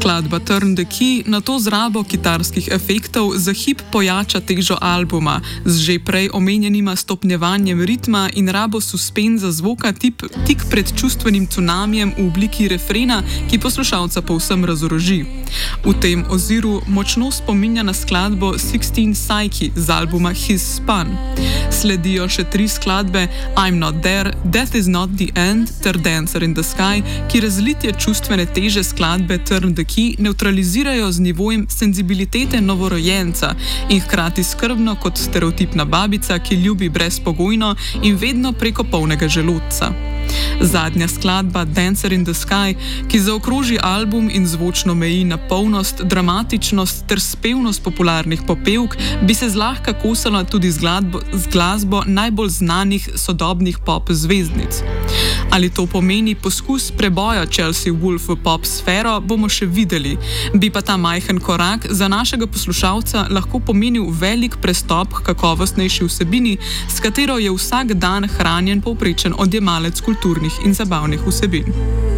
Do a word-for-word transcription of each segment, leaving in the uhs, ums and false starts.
Skladba Turn the Key na to z rabo kitarskih efektov za hip pojača težo albuma z že prej omenjenima stopnjevanjem ritma in rabo suspenza zvoka tip, tik pred čustvenim cunamijem v obliki refrena, ki poslušalca povsem razoroži. V tem oziru močno spominja na skladbo Sixteen Psyche z albuma His Spun. Sledijo še tri skladbe I'm Not There, Death Is Not The End ter Dancer in the Sky, ki razlitje čustvene teže skladbe Turn the Key neutralizirajo z nivojem senzibilitete novorojenca in hkrati skrbno kot stereotipna babica, ki ljubi brezpogojno in vedno preko polnega želodca. Zadnja skladba Dancer in the Sky, ki zaokroži album in zvočno meji na polnost, dramatičnost ter spevnost popularnih popevk, bi se zlahka kosala tudi z, gladbo, z glasbo najbolj znanih sodobnih pop zvezdnic. Ali to pomeni poskus preboja Chelsea Wolfe v pop sfero, bomo še videli. Bi pa ta majhen korak za našega poslušalca lahko pomenil velik prestop k kakovostnejši vsebini, s katero je vsak dan hranjen povprečen odjemalec kulturnih in zabavnih vsebin.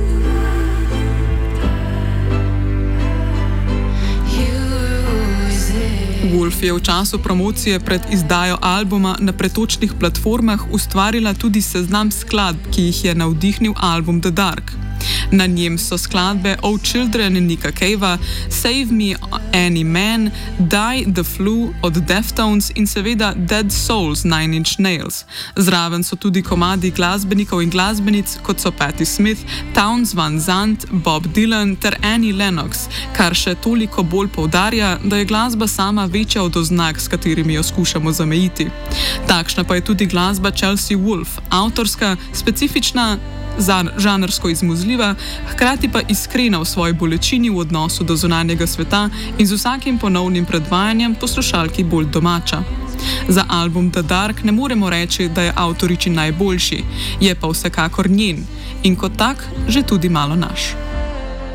Wolf je v času promocije pred izdajo albuma na pretočnih platformah ustvarila tudi seznam skladb, ki jih je navdihnil album The Dark. Na njem so skladbe Oh Children Nika Cavea, Save Me Any Man, Die The Flu od Deftones in seveda Dead Souls Nine Inch Nails. Zraven so tudi komadi glasbenikov in glasbenic, kot so Patti Smith, Townes Van Zandt, Bob Dylan ter Annie Lennox, kar še toliko bolj poudarja, da je glasba sama večja od oznak, s katerimi jo skušamo zamejiti. Takšna pa je tudi glasba Chelsea Wolfe, avtorska, specifična, žanrsko izmuzljiva, hkrati pa iskrena v svoji bolečini v odnosu do zunanjega sveta in z vsakim ponovnim predvajanjem poslušalki bolj domača. Za album The Dark ne moremo reči, da je avtoričin najboljši, je pa vsekakor njen in kot tak že tudi malo naš.